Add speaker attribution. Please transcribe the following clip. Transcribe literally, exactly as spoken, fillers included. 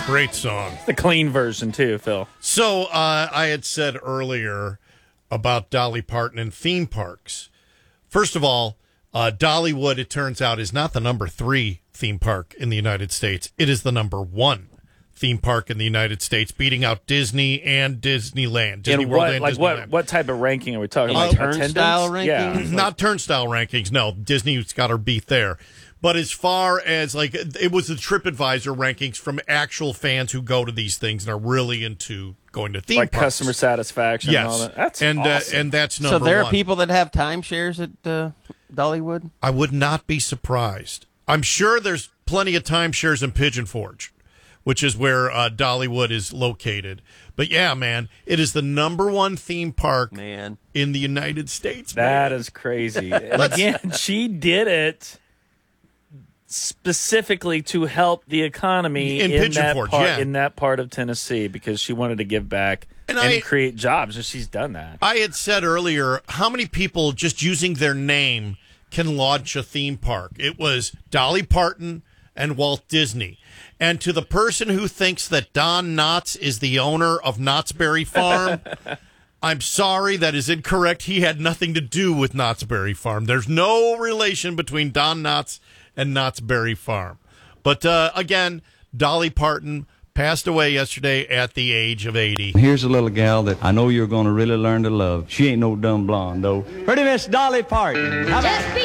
Speaker 1: Great song.
Speaker 2: The clean version, too, Phil.
Speaker 1: So uh, I had said earlier about Dolly Parton and theme parks. First of all, uh, Dollywood, it turns out, is not the number three theme park in the United States. It is the number one theme park in the United States, beating out Disney and Disneyland. Disney
Speaker 2: and
Speaker 1: World
Speaker 2: what,
Speaker 1: and
Speaker 2: like
Speaker 1: Disneyland.
Speaker 2: what, what type of ranking are we talking
Speaker 1: Uh,
Speaker 2: about?
Speaker 3: turnstile
Speaker 2: Attendance?
Speaker 3: rankings?
Speaker 2: Yeah.
Speaker 1: Not turnstile rankings. No, Disney's got her beat there. But as far as like it was the TripAdvisor rankings from actual fans who go to these things and are really into going to theme
Speaker 2: Like
Speaker 1: parks.
Speaker 2: customer satisfaction
Speaker 1: Yes,
Speaker 2: and all that. That's
Speaker 1: and
Speaker 2: awesome.
Speaker 1: uh, and that's
Speaker 3: So
Speaker 1: number
Speaker 3: there
Speaker 1: one.
Speaker 3: are people that have timeshares at uh, Dollywood?
Speaker 1: I would not be surprised. I'm sure there's plenty of timeshares in Pigeon Forge, which is where uh, Dollywood is located. But yeah, man, it is the number one theme park
Speaker 3: Man.
Speaker 1: in the United States.
Speaker 2: That
Speaker 1: man.
Speaker 2: is crazy. And again, she did it specifically to help the economy
Speaker 1: In
Speaker 2: in,
Speaker 1: Pigeon
Speaker 2: that
Speaker 1: Forge,
Speaker 2: part
Speaker 1: yeah.
Speaker 2: in that part of Tennessee because she wanted to give back
Speaker 1: And
Speaker 2: and,
Speaker 1: I-
Speaker 2: create jobs, and she's done that.
Speaker 1: I had said earlier, how many people just using their name can launch a theme park? It was Dolly Parton and Walt Disney. And to the person who thinks that Don Knotts is the owner of Knott's Berry Farm, I'm sorry, that is incorrect. He had nothing to do with Knott's Berry Farm. There's no relation between Don Knotts and Knott's Berry Farm. But uh, again, Dolly Parton passed away yesterday at the age of eighty.
Speaker 4: Here's a little gal that I know you're going to really learn to love. She ain't no dumb blonde, though. Pretty Miss Dolly Parton. How about-
Speaker 5: Just